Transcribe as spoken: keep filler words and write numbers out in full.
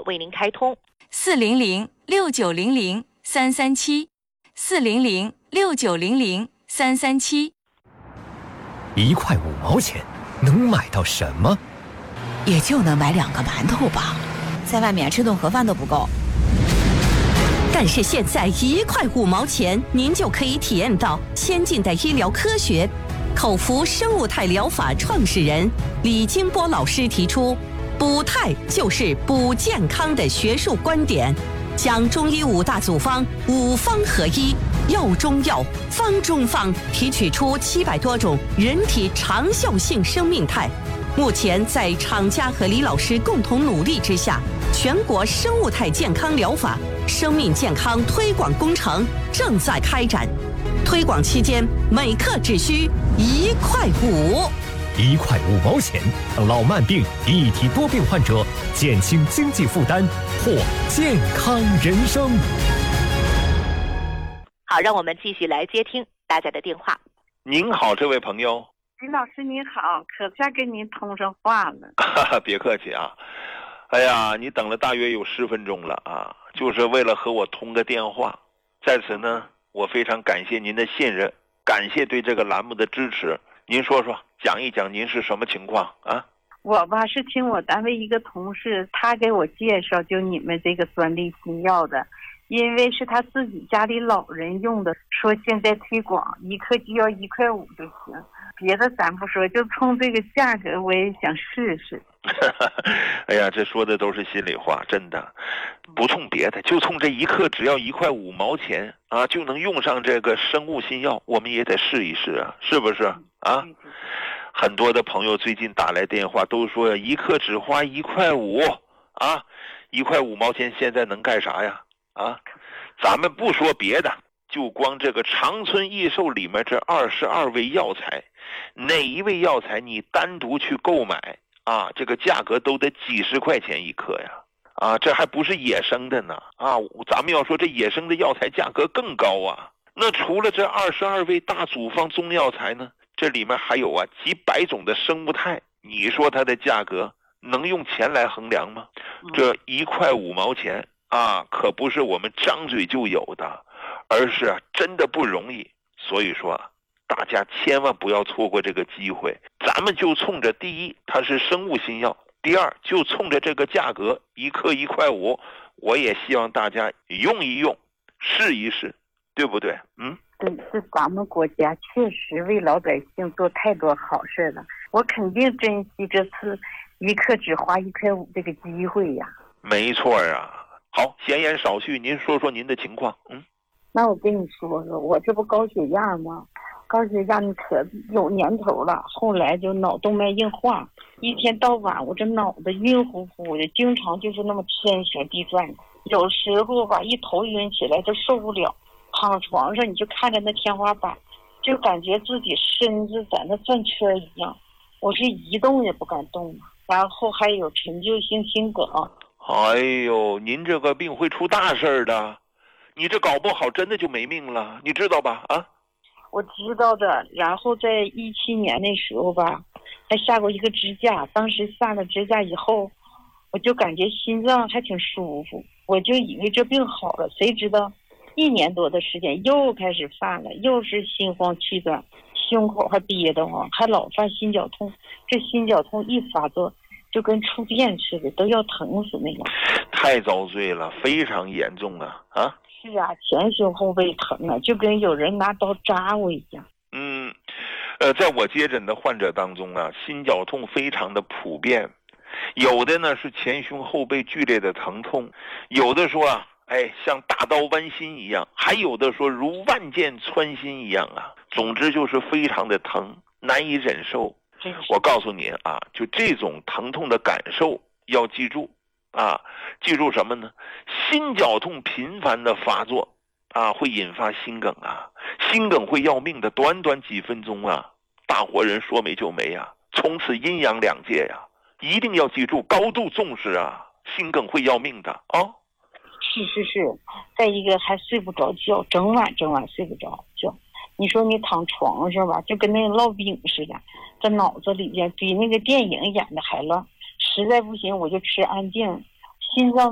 为您开通。 四零零六九零零三三七，四零零六九零零三三七。 一块五毛钱能买到什么？ 也就能买两个馒头吧，在外面吃顿盒饭都不够。 但是现在一块五毛钱，您就可以体验到先进的医疗科学。口服生物态疗法创始人李金波老师提出，补态就是补健康的学术观点，将中医五大组方五方合一，药中药，方中方，提取出七百多种人体长效性生命态。目前在厂家和李老师共同努力之下，全国生物态健康疗法生命健康推广工程正在开展。推广期间，每克只需一块五， 一块五毛钱，老慢病、一体多病患者减轻经济负担，获健康人生。 好，让我们继续来接听大家的电话。 您好，这位朋友。 李老师您好，可算跟您通上话了。 别客气啊。哎呀，你等了大约有十分钟了啊，就是为了和我通个电话。在此呢，我非常感谢您的信任，感谢对这个栏目的支持。您说说，讲一讲您是什么情况啊？ 我吧是听我单位一个同事，他给我介绍就你们这个专利新药的，因为是他自己家里老人用的，说现在推广一克就要一块五就行，别的咱不说，就冲这个价格我也想试试。 哎呀，这说的都是心里话，真的，不冲别的，就冲这一克只要一块五毛钱啊，就能用上这个生物新药，我们也得试一试啊，是不是啊？很多的朋友最近打来电话都说一克只花一块五啊，一块五毛钱现在能干啥呀？啊，咱们不说别的，就光这个长春益寿里面这二十二味药材，哪一味药材你单独去购买啊，这个价格都得几十块钱一克呀！啊，这还不是野生的呢啊！咱们要说这野生的药材价格更高啊。那除了这二十二味大组方中药材呢，这里面还有啊几百种的生物态，你说它的价格能用钱来衡量吗？这一块五毛钱啊，可不是我们张嘴就有的，而是啊真的不容易。所以说啊，大家千万不要错过这个机会。咱们就冲着第一，它是生物新药；第二，就冲着这个价格，一克一块五，我也希望大家用一用，试一试，对不对？嗯， 对，是咱们国家确实为老百姓做太多好事了，我肯定珍惜这次一克只花一块五这个机会呀。 没错啊。好，闲言少叙，您说说您的情况。嗯， 那我跟你说说，我这不高血压吗？高血压你可有年头了，后来就脑动脉硬化，一天到晚我这脑子晕乎乎的，经常就是那么天旋地转，有时候吧一头晕起来就受不了，躺床上你就看着那天花板，就感觉自己身子在那转圈一样，我是一动也不敢动。然后还有陈旧性心梗。 哎呦，您这个病会出大事的，你这搞不好真的就没命了，你知道吧？啊， 我知道的。然后在一七年那时候吧，还下过一个支架，当时下了支架以后，我就感觉心脏还挺舒服，我就以为这病好了，谁知道一年多的时间又开始犯了，又是心慌气短，胸口还憋得慌，还老犯心绞痛，这心绞痛一发作就跟触电似的，都要疼死那样。 太遭罪了，非常严重啊！啊， 是啊，前胸后背疼啊，就跟有人拿刀扎我一样。 嗯，呃，在我接诊的患者当中啊，心绞痛非常的普遍，有的呢是前胸后背剧烈的疼痛，有的说啊，哎，像大刀剜心一样，还有的说如万箭穿心一样啊，总之就是非常的疼，难以忍受。我告诉你啊，就这种疼痛的感受要记住啊，记住什么呢？心绞痛频繁的发作啊，会引发心梗啊，心梗会要命的，短短几分钟啊，大活人说没就没啊，从此阴阳两界呀、啊，一定要记住，高度重视啊，心梗会要命的啊。 是是是，再一个还睡不着觉，整晚整晚睡不着觉。你说你躺床上吧，就跟那个烙饼似的，这脑子里边比那个电影演的还乱。实在不行，我就吃安静，心脏